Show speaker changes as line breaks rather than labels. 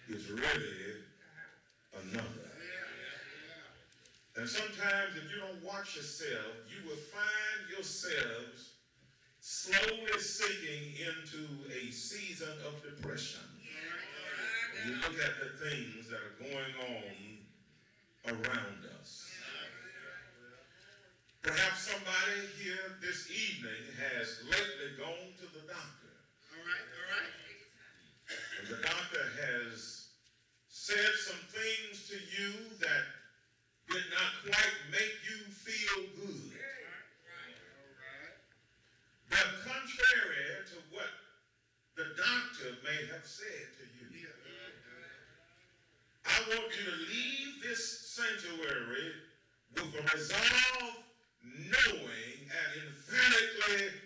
is really another. And sometimes if you don't watch yourself, you will find yourselves slowly sinking into a season of depression. When you look at the things that are going on around us. Perhaps somebody here this evening has lately gone to the doctor. All right. And the doctor has said some things to you that did not quite make you feel good. But contrary to what the doctor may have said to you, I want you to leave this sanctuary with a resolve, knowing and emphatically